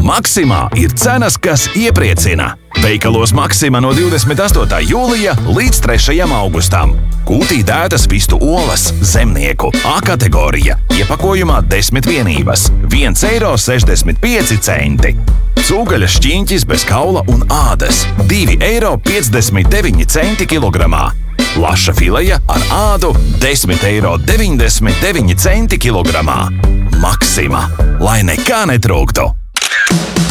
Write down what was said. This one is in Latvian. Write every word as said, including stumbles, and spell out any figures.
Maksimā ir cenas, kas iepriecina. Veikalos Maksima no divdesmit astotā jūlija līdz trešajam augustam. Kūtī dētas vistu olas, zemnieku, A kategorija, iepakojumā desmit vienības, viens eiro sešdesmit pieci centi. Cūgaļas šķiņķis bez kaula un ādas, divi eiro piecdesmit deviņi centi kilogramā. Laša fileja ar ādu, desmit eiro deviņdesmit deviņi centi kilogramā. Maksima, lai nekā netrūktu!